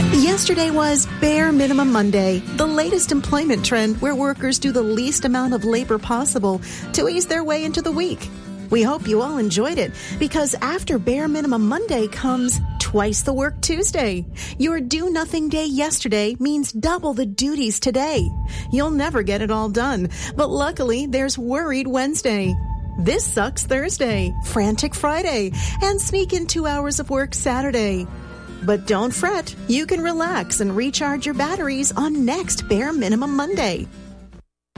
Yesterday was Bare Minimum Monday, the latest employment trend where workers do the least amount of labor possible to ease their way into the week. We hope you all enjoyed it, because after Bare Minimum Monday comes Twice the Work Tuesday. Your do-nothing day yesterday means double the duties today. You'll never get it all done, but luckily there's Worried Wednesday. This sucks Thursday, Frantic Friday, and sneak in 2 hours of work Saturday. But don't fret, you can relax and recharge your batteries on next Bare Minimum Monday.